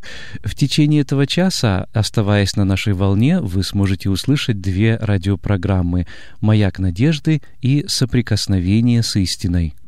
В течение этого часа, оставаясь на нашей волне, вы сможете услышать 2 радиопрограммы «Маяк надежды» и «Соприкосновение с истиной».